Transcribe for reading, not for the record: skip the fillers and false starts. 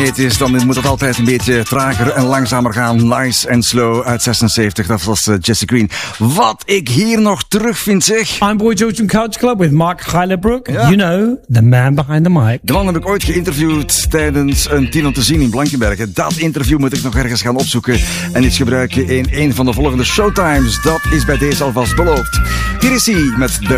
beat is, dan moet het altijd een beetje trager en langzamer gaan. Nice and Slow uit 76, dat was Jesse Green. Wat ik hier nog terugvind, zeg. I'm Boy George from Culture Club with Mark Heilerbrook. Ja. You know, the man behind the mic. De man heb ik ooit geïnterviewd tijdens een 10 om te zien in Blankenberge. Dat interview moet ik nog ergens gaan opzoeken en iets gebruiken in een van de volgende showtimes. Dat is bij deze alvast beloofd. Hier is hij met de